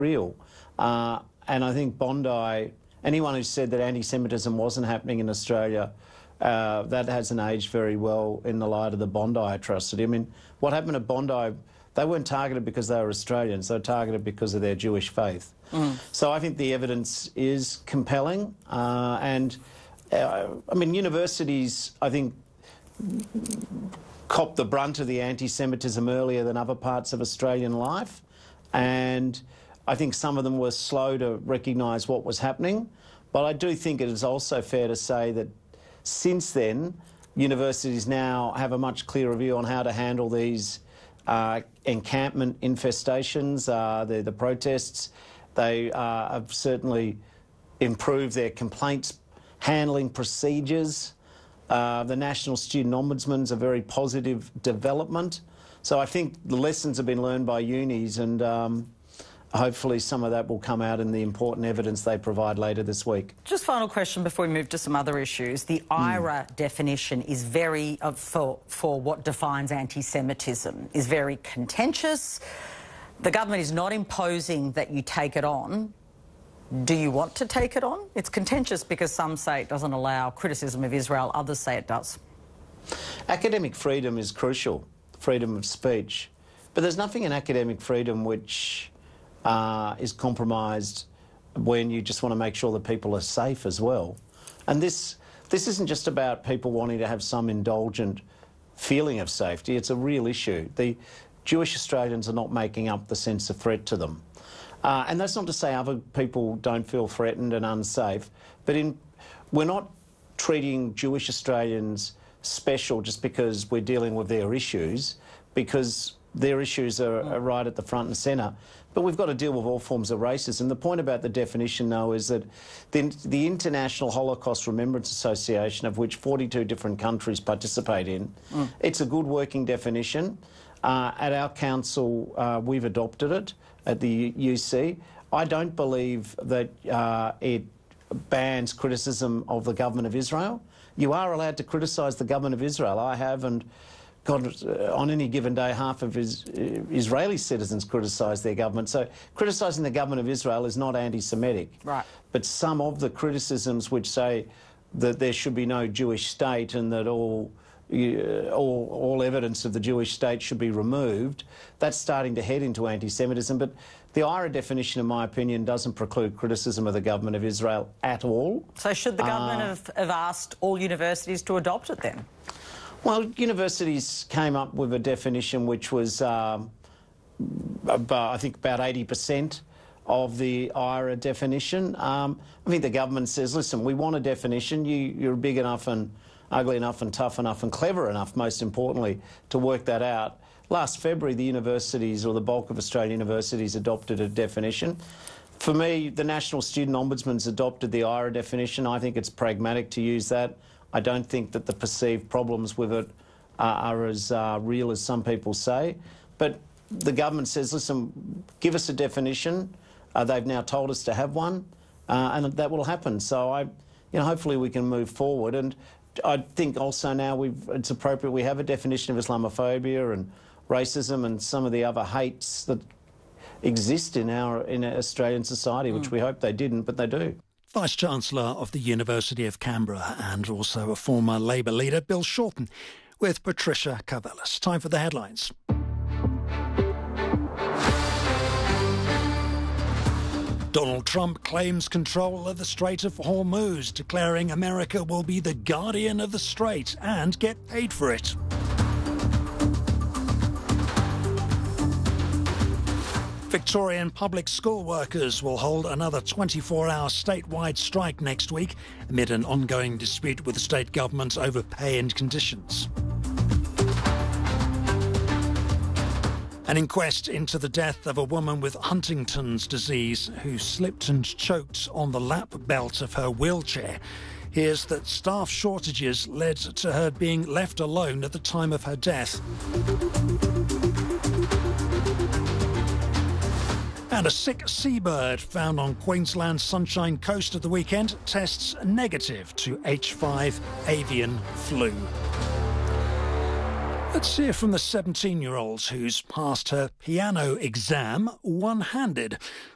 real. And I think Bondi, anyone who said that anti-Semitism wasn't happening in Australia, that hasn't aged very well in the light of the Bondi atrocity. I mean, what happened at Bondi, they weren't targeted because they were Australians, they were targeted because of their Jewish faith. So I think the evidence is compelling. I mean, universities, I think, copped the brunt of the anti-Semitism earlier than other parts of Australian life. And I think some of them were slow to recognise what was happening. But I do think it is also fair to say that since then, universities now have a much clearer view on how to handle these encampment infestations, the protests. They have certainly improved their complaints handling procedures. The National Student Ombudsman's a very positive development. So I think the lessons have been learned by unis, and hopefully some of that will come out in the important evidence they provide later this week. Just final question before we move to some other issues. The IRA definition is very, for what defines anti-Semitism, is very contentious. The government is not imposing that you take it on. Do you want to take it on? It's contentious because some say it doesn't allow criticism of Israel, others say it does. Academic freedom is crucial, freedom of speech. But there's nothing in academic freedom which is compromised when you just want to make sure that people are safe as well. And this isn't just about people wanting to have some indulgent feeling of safety. It's a real issue. The Jewish Australians are not making up the sense of threat to them. And that's not to say other people don't feel threatened and unsafe, but we're not treating Jewish Australians special just because we're dealing with their issues, because their issues are right at the front and centre. But we've got to deal with all forms of racism. The point about the definition, though, is that the International Holocaust Remembrance Association, of which 42 different countries participate in, it's a good working definition. At our council, we've adopted it at the UC. I don't believe that it bans criticism of the government of Israel. You are allowed to criticise the government of Israel. I have, and God, on any given day, half of Israeli citizens criticise their government. So criticising the government of Israel is not anti-Semitic. Right. But some of the criticisms which say that there should be no Jewish state and that all evidence of the Jewish state should be removed, that's starting to head into anti-Semitism. But the IRA definition, in my opinion, doesn't preclude criticism of the government of Israel at all. So should the government have asked all universities to adopt it then? Well, universities came up with a definition which was, I think, about 80% of the IRA definition. I think the government says, listen, we want a definition. You're big enough and ugly enough and tough enough and clever enough, most importantly, to work that out. Last February, the universities, or the bulk of Australian universities, adopted a definition. For me, the National Student Ombudsman's adopted the IRA definition. I think it's pragmatic to use that. I don't think that the perceived problems with it are as real as some people say. But the government says, listen, give us a definition. They've now told us to have one, and that will happen. So hopefully we can move forward. And I think also now it's appropriate we have a definition of Islamophobia and racism and some of the other hates that exist in our Australian society, which we hope they didn't, but they do. Vice-Chancellor of the University of Canberra and also a former Labour leader, Bill Shorten, with Patricia Karvelas. Time for the headlines. Donald Trump claims control of the Strait of Hormuz, declaring America will be the guardian of the strait and get paid for it. Victorian public school workers will hold another 24-hour statewide strike next week amid an ongoing dispute with the state government over pay and conditions. An inquest into the death of a woman with Huntington's disease who slipped and choked on the lap belt of her wheelchair. Here's that staff shortages led to her being left alone at the time of her death. And a sick seabird found on Queensland's Sunshine Coast at the weekend tests negative to H5 avian flu. Let's hear from the 17-year-old who's passed her piano exam one-handed.